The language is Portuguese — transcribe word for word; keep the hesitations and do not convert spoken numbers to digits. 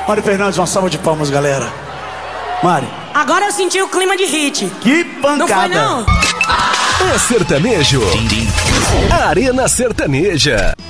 Mari Fernandes, uma salva de palmas, galera. Mari. Agora eu senti o clima de hit. Que pancada. Não foi, não? É sertanejo. Arena Sertaneja.